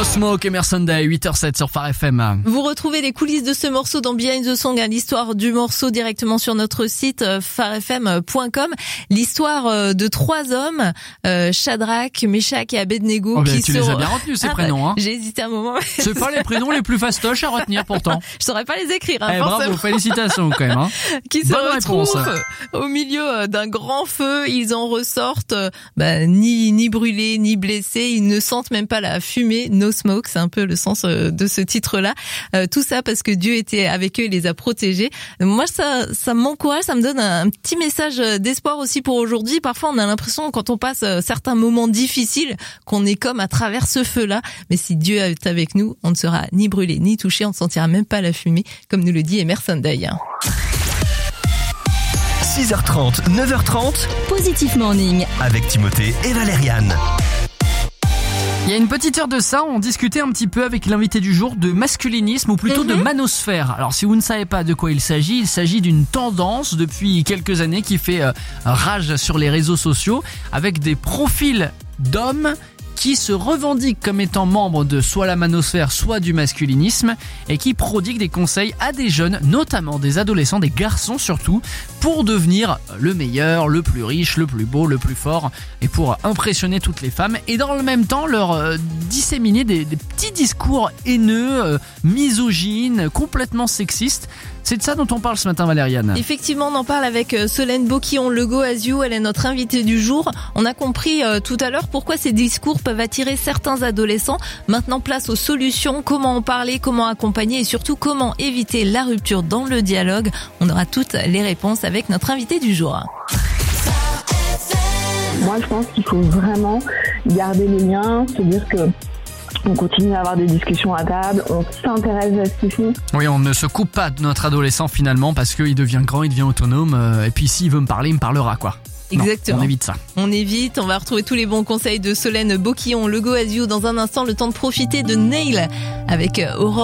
No Smoke, Emerson Day, 8h07 sur Phare FM. Vous retrouvez les coulisses de ce morceau dans Behind the Song, l'histoire du morceau directement sur notre site pharefm.com. L'histoire de 3 hommes, Shadrach, Meshach et Abednego. Tu les as bien retenus ces prénoms, hein. J'ai hésité un moment. C'est pas les prénoms les plus fastoches à retenir pourtant. Je saurais pas les écrire, bravo, félicitations quand même, hein. Qui se retrouvent au milieu d'un grand feu. Ils en ressortent ni brûlés ni blessés. Ils ne sentent même pas la fumée. No Smoke, c'est un peu le sens de ce titre-là. Tout ça parce que Dieu était avec eux et les a protégés. Moi, ça m'encourage, ça me donne un petit message d'espoir aussi pour aujourd'hui. Parfois, on a l'impression quand on passe certains moments difficiles qu'on est comme à travers ce feu-là. Mais si Dieu est avec nous, on ne sera ni brûlé ni touché, on ne sentira même pas la fumée, comme nous le dit Emerson Day. 6h30, 9h30, Positif Morning avec Timothée et Valériane. Il y a une petite heure de ça, on discutait un petit peu avec l'invité du jour de masculinisme ou plutôt de manosphère. Alors si vous ne savez pas de quoi il s'agit d'une tendance depuis quelques années qui fait rage sur les réseaux sociaux avec des profils d'hommes qui se revendiquent comme étant membres de soit la manosphère, soit du masculinisme et qui prodiguent des conseils à des jeunes, notamment des adolescents, des garçons surtout, pour devenir le meilleur, le plus riche, le plus beau, le plus fort et pour impressionner toutes les femmes et dans le même temps leur disséminer des petits discours haineux, misogynes, complètement sexistes. C'est de ça dont on parle ce matin, Valériane. Effectivement, on en parle avec Solène Boquillon, le Go As You. Elle est notre invitée du jour. On a compris tout à l'heure pourquoi ces discours peuvent attirer certains adolescents. Maintenant, place aux solutions. Comment en parler, comment accompagner et surtout comment éviter la rupture dans le dialogue. On aura toutes les réponses avec notre invitée du jour. Moi, je pense qu'il faut vraiment garder le lien, se dire que on continue à avoir des discussions à table, on s'intéresse à ce qu'ils font. Oui, on ne se coupe pas de notre adolescent finalement parce qu'il devient grand, il devient autonome et puis s'il veut me parler, il me parlera quoi. Exactement. Non, on évite ça. On évite, on va retrouver tous les bons conseils de Solène Boquillon, le Go As You dans un instant, le temps de profiter de Nail avec Aurore.